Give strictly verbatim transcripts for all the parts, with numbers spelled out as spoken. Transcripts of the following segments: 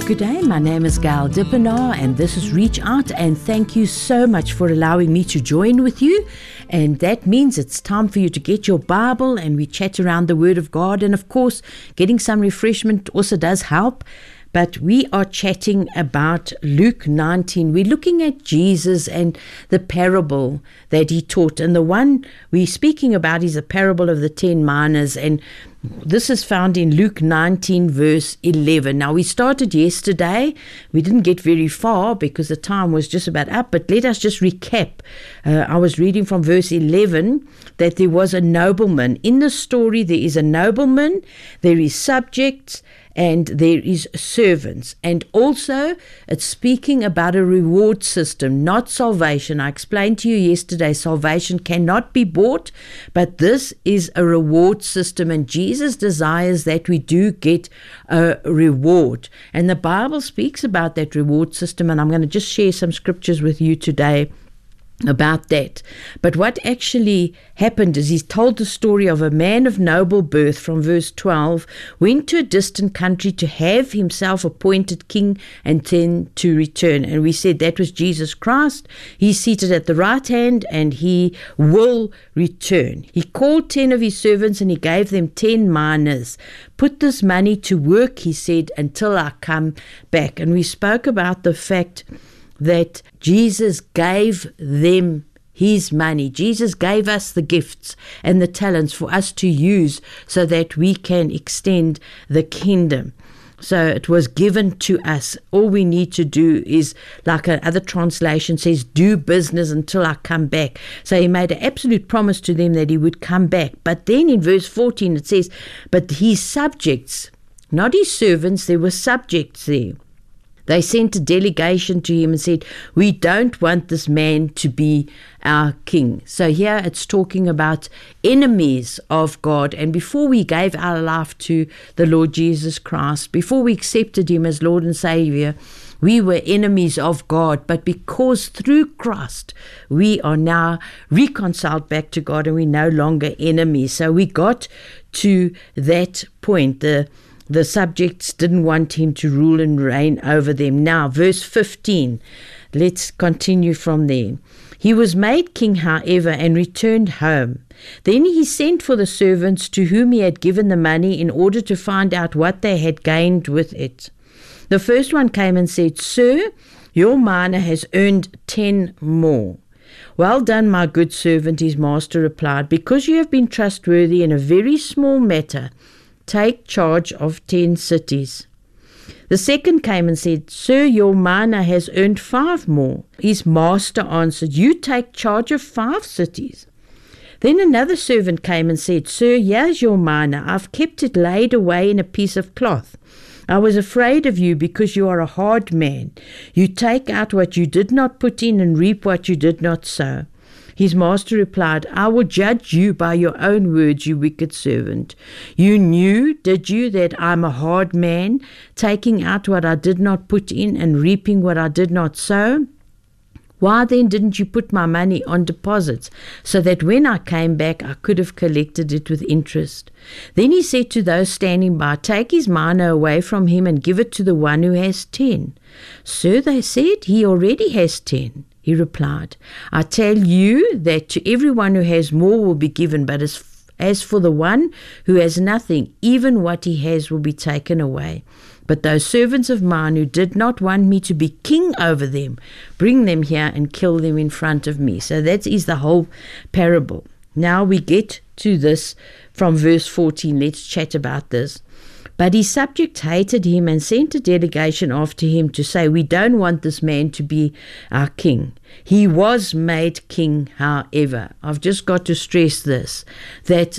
Good day, my name is Gail Dippenaar and this is Reach Out, and thank you so much for allowing me to join with you. And that means it's time for you to get your Bible and we chat around the Word of God, and of course getting some refreshment also does help. But we are chatting about Luke nineteen. We're looking at Jesus and the parable that he taught. And the one we're speaking about is the parable of the ten minas. And this is found in Luke nineteen, verse eleven. Now, we started yesterday. We didn't get very far because the time was just about up. But let us just recap. Uh, I was reading from verse eleven that there was a nobleman. In the story, there is a nobleman, there is subjects, and there is servants. And also it's speaking about a reward system, not salvation. I explained to you yesterday, salvation cannot be bought, but this is a reward system, and Jesus desires that we do get a reward. And the Bible speaks about that reward system, and I'm going to just share some scriptures with you today about that. But what actually happened is he told the story of a man of noble birth from verse twelve, went to a distant country to have himself appointed king and then to return. And we said that was Jesus Christ. He's seated at the right hand and he will return. He called ten of his servants and he gave them ten minas. Put this money to work, he said, until I come back. And we spoke about the fact that Jesus gave them his money. Jesus gave us the gifts and the talents for us to use so that we can extend the kingdom. So it was given to us. All we need to do is, like another translation says, do business until I come back. So he made an absolute promise to them that he would come back. But then in verse fourteen it says, but his subjects, not his servants, there were subjects there. They sent a delegation to him and said, we don't want this man to be our king. So here it's talking about enemies of God. And before we gave our life to the Lord Jesus Christ, before we accepted him as Lord and Savior, we were enemies of God. But because through Christ, we are now reconciled back to God and we're no longer enemies. So we got to that point. The The subjects didn't want him to rule and reign over them. Now, verse fifteen, let's continue from there. He was made king, however, and returned home. Then he sent for the servants to whom he had given the money in order to find out what they had gained with it. The first one came and said, Sir, your mina has earned ten more. Well done, my good servant, his master replied. Because you have been trustworthy in a very small matter, take charge of ten cities. The second came and said, Sir, your mina has earned five more. His master answered, You take charge of five cities. Then another servant came and said, Sir, here's your mina. I've kept it laid away in a piece of cloth. I was afraid of you because you are a hard man. You take out what you did not put in and reap what you did not sow. His master replied, I will judge you by your own words, you wicked servant. You knew, did you, that I'm a hard man, taking out what I did not put in and reaping what I did not sow? Why then didn't you put my money on deposits, so that when I came back I could have collected it with interest? Then he said to those standing by, Take his mina away from him and give it to the one who has ten. Sir, they said, he already has ten. He replied, I tell you that to everyone who has more will be given, but as, as for the one who has nothing, even what he has will be taken away. But those servants of mine who did not want me to be king over them, bring them here and kill them in front of me. So that is the whole parable. Now we get to this from verse fourteen. Let's chat about this. But his subjects hated him and sent a delegation after him to say, we don't want this man to be our king. He was made king, however. I've just got to stress this, that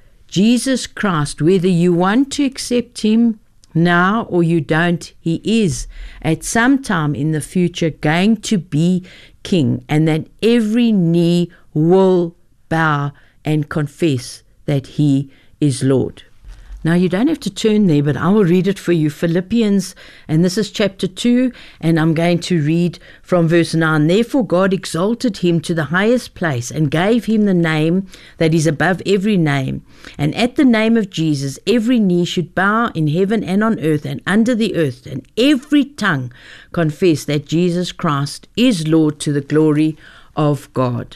Jesus Christ, whether you want to accept him now or you don't, he is at some time in the future going to be king, and that every knee will bow and confess that he is Lord. Now, you don't have to turn there, but I will read it for you. Philippians, and this is chapter two, and I'm going to read from verse nine. Therefore God exalted him to the highest place and gave him the name that is above every name. And at the name of Jesus, every knee should bow in heaven and on earth and under the earth, and every tongue confess that Jesus Christ is Lord, to the glory of God.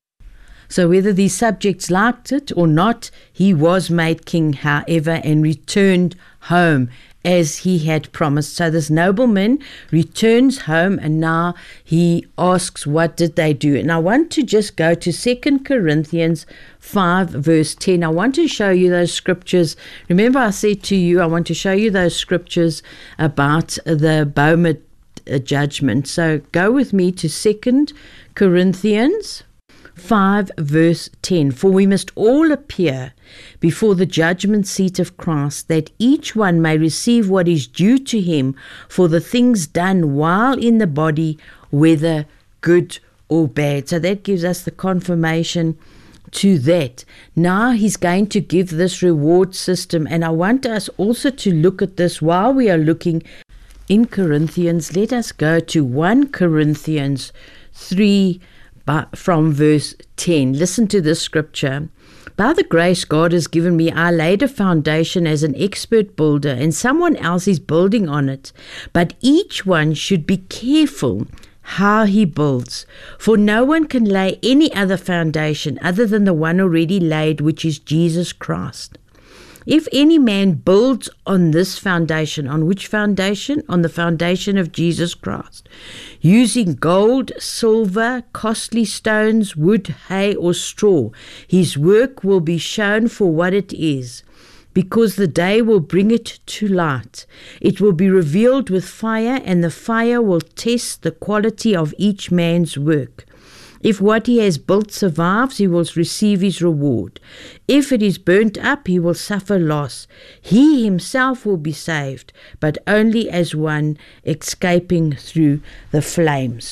So whether these subjects liked it or not, he was made king, however, and returned home as he had promised. So this nobleman returns home, and now he asks, what did they do? And I want to just go to Second Corinthians five, verse ten. I want to show you those scriptures. Remember, I said to you, I want to show you those scriptures about the Boma judgment. So go with me to Second Corinthians five, verse ten. For we must all appear before the judgment seat of Christ, that each one may receive what is due to him for the things done while in the body, whether good or bad. So that gives us the confirmation to that. Now he's going to give this reward system, and I want us also to look at this while we are looking in Corinthians. Let us go to First Corinthians three, from verse ten. Listen to this scripture. By the grace God has given me, I laid a foundation as an expert builder, and someone else is building on it. But each one should be careful how he builds, for no one can lay any other foundation other than the one already laid, which is Jesus Christ. If any man builds on this foundation, on which foundation? On the foundation of Jesus Christ, using gold, silver, costly stones, wood, hay, or straw, his work will be shown for what it is, because the day will bring it to light. It will be revealed with fire, and the fire will test the quality of each man's work. If what he has built survives, he will receive his reward. If it is burnt up, he will suffer loss. He himself will be saved, but only as one escaping through the flames.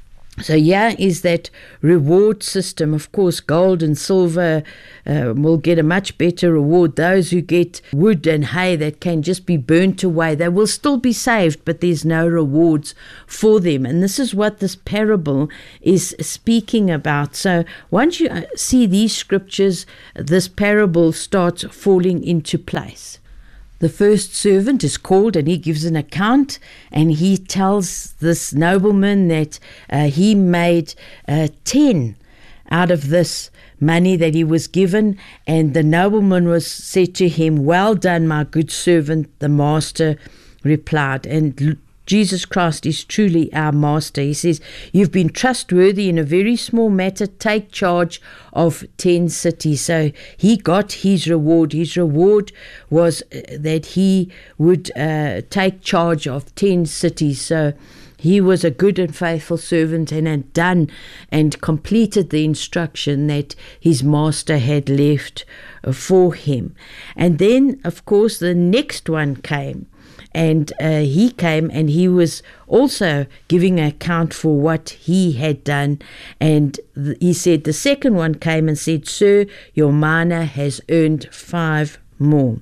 So here is that reward system. Of course, gold and silver uh, will get a much better reward. Those who get wood and hay that can just be burnt away, they will still be saved, but there's no rewards for them. And this is what this parable is speaking about. So once you see these scriptures, this parable starts falling into place. The first servant is called, and he gives an account, and he tells this nobleman that uh, he made uh, ten out of this money that he was given. And the nobleman was said to him, "Well done, my good servant," the master replied. And Jesus Christ is truly our master. He says, "You've been trustworthy in a very small matter. Take charge of ten cities." So he got his reward. His reward was that he would uh, take charge of ten cities. So he was a good and faithful servant, and had done and completed the instruction that his master had left for him. And then, of course, the next one came. And uh, he came, and he was also giving an account for what he had done. And th- he said, the second one came and said, "Sir, your mina has earned five more."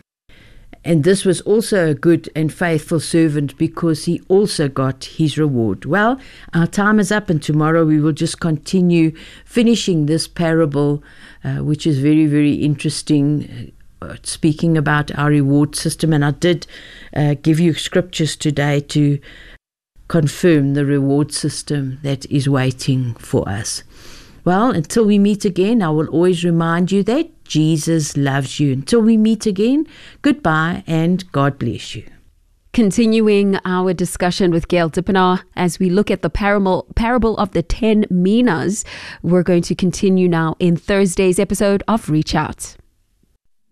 And this was also a good and faithful servant, because he also got his reward. Well, our time is up, and tomorrow we will just continue finishing this parable, uh, which is very, very interesting, uh, speaking about our reward system. And I did uh, give you scriptures today to confirm the reward system that is waiting for us. Well, until we meet again, I will always remind you that Jesus loves you. Until we meet again, goodbye and God bless you. Continuing our discussion with Gail Dippenaar as we look at the parable, parable of the ten minas, we're going to continue now in Thursday's episode of Reach Out.